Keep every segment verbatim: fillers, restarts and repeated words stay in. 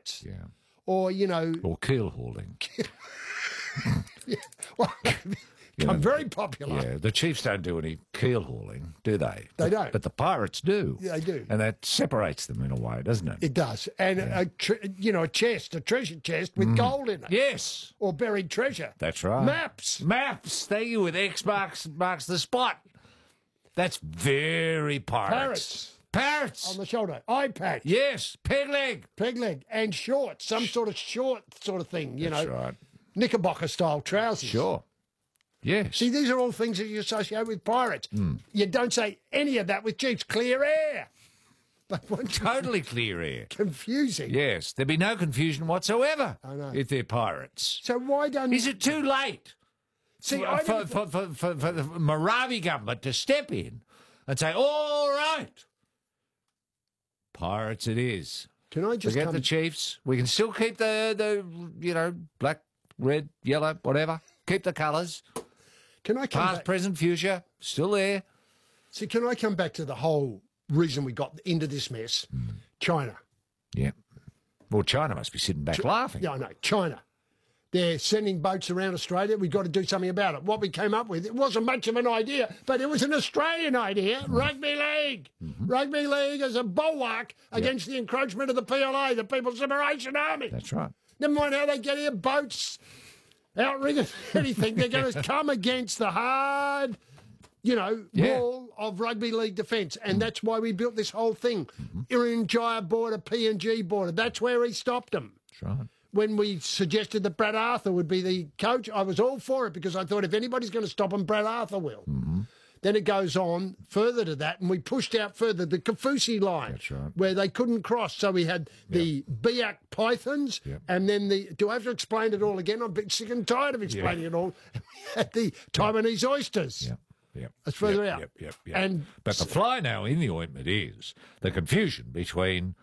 pirates. Yeah. Or, you know... Or keel hauling. yeah, well, You I'm know, very popular. Yeah, the Chiefs don't do any keel hauling, do they? They but, don't. But the Pirates do. Yeah, they do. And that separates them in a way, doesn't it? It does. And, Yeah. a tre- you know, a chest, a treasure chest with Mm. gold in it. Yes. Or buried treasure. That's right. Maps. Maps. Thank you. With X marks marks the spot. That's very Pirates. Parrots. Parrots. On the shoulder. Eye patch. Yes. Peg leg. Peg leg. And shorts. Some sort of short sort of thing, you That's know. right. Knickerbocker-style trousers. Sure. Yes. See, these are all things that you associate with pirates. Mm. You don't say any of that with Chiefs. Clear air. But once Totally clear air. confusing. Yes. There'd be no confusion whatsoever I know. if they're pirates. So why don't... Is it too late See, for, I for, never for, for, for, for the Maravi government to step in and say, all right, pirates it is. Can I just Forget come... the Chiefs. We can still keep the, the you know, black, red, yellow, whatever. Keep the colours. Can I come Past, back... present, future, still there. See, can I come back to the whole reason we got into this mess? Mm. China. Yeah. Well, China must be sitting back laughing. Yeah, I know. China. They're sending boats around Australia. We've got to do something about it. What we came up with, it wasn't much of an idea, but it was an Australian idea. Mm-hmm. Rugby league. Mm-hmm. Rugby league as a bulwark yep. against the encroachment of the P L A, the People's Liberation Army. That's right. Never mind how they get here, boats, outringing anything. They're going to come against the hard, you know, yeah. wall of rugby league defence. And mm. that's why we built this whole thing. Mm-hmm. Irian border, P N G border. That's where he stopped them. That's right. When we suggested that Brad Arthur would be the coach, I was all for it because I thought if anybody's going to stop him, Brad Arthur will. Mm-hmm. Then it goes on further to that, and we pushed out further the Kafusi line, That's right. where they couldn't cross. So we had the yep. Biak pythons, yep. and then the... Do I have to explain it all again? I'm a bit sick and tired of explaining yeah. it all. We had the Taiwanese oysters. Yeah. Yep. That's further yep, out. Yep, yep, yep. And but the fly now in the ointment is the confusion between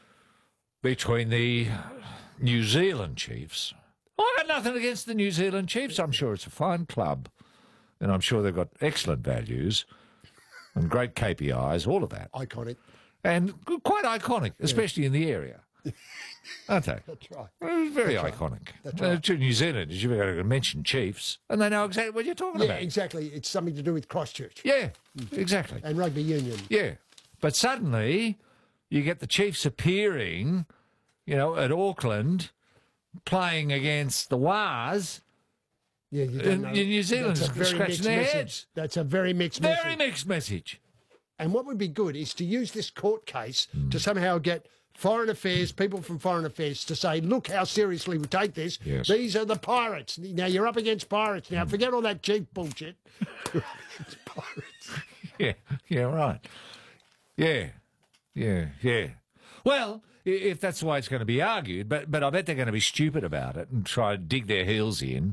between the New Zealand Chiefs. I got nothing against the New Zealand Chiefs. I'm sure it's a fine club, and I'm sure they've got excellent values and great K P Is, all of that. Iconic. And quite iconic, especially yeah. in the area. Aren't they? That's right. Very That's iconic. Right. That's right. Uh, to New Zealanders, you've got to mention Chiefs, and they know exactly what you're talking yeah, about. Yeah, exactly. It's something to do with Christchurch. Yeah, exactly. And rugby union. Yeah. But suddenly, you get the Chiefs appearing, you know, at Auckland, playing against the Wars. Yeah, you don't in, know. in New Zealand, scratching their message. heads. That's a very mixed very message. Very mixed message. And what would be good is to use this court case mm. to somehow get Foreign Affairs, people from Foreign Affairs, to say, look how seriously we take this. Yes. These are the pirates. Now, you're up against pirates. Now, mm. forget all that cheap bullshit. It's pirates. Yeah, yeah, right. Yeah, yeah, yeah. Well, if that's the way it's going to be argued, but, but I bet they're going to be stupid about it and try to dig their heels in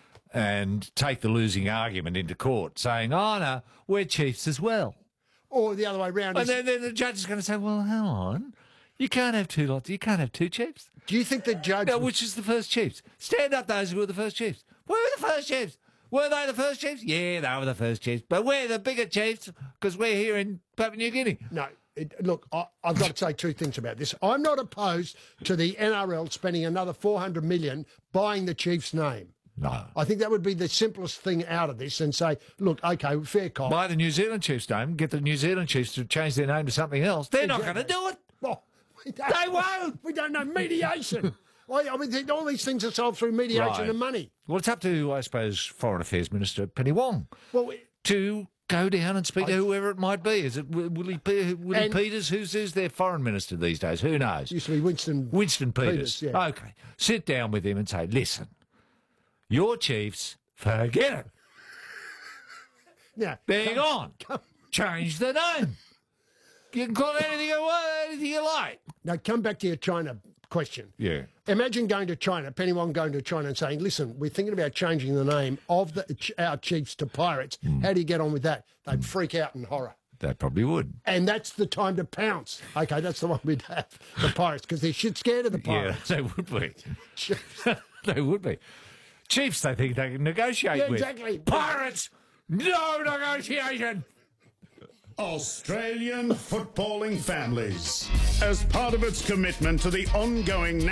and take the losing argument into court, saying, oh, no, we're Chiefs as well. Or the other way around. And is, then, then the judge is going to say, well, hang on. You can't have two lots. You can't have two Chiefs. Do you think the judge... Now, which is the first Chiefs? Stand up those who were the first Chiefs. Where were the first Chiefs? Were they the first Chiefs? Yeah, they were the first Chiefs. But we're the bigger Chiefs because we're here in Papua New Guinea. No. It, look, I, I've got to say two things about this. I'm not opposed to the N R L spending another four hundred million dollars buying the Chiefs' name. No. I think that would be the simplest thing out of this and say, look, OK, fair cop. Buy the New Zealand Chiefs' name, get the New Zealand Chiefs to change their name to something else. They're exactly. not going to do it. Well, they won't. We don't know mediation. I mean, all these things are solved through mediation right. and money. Well, it's up to, I suppose, Foreign Affairs Minister Penny Wong well, to go down and speak I, to whoever it might be. Is it Willie, Willie Peters? Who's, who's their foreign minister these days? Who knows? Used to be Winston Winston Peters. Peters yeah. OK. Sit down with him and say, listen, your Chiefs, forget it. Now, They're come, gone. Come. Change the name. You can call it anything you want, anything you like. Now, come back to your China question. Yeah. Imagine going to China, Penny Wong going to China and saying, listen, we're thinking about changing the name of the, our Chiefs to Pirates. Mm. How do you get on with that? They'd mm. freak out in horror. They probably would. And that's the time to pounce. OK, that's the one we'd have, the Pirates, because they're shit scared of the Pirates. Yeah, they would be. They would be. Chiefs, they think they can negotiate yeah, with. Exactly. Pirates, no negotiation. Australian footballing families. As part of its commitment to the ongoing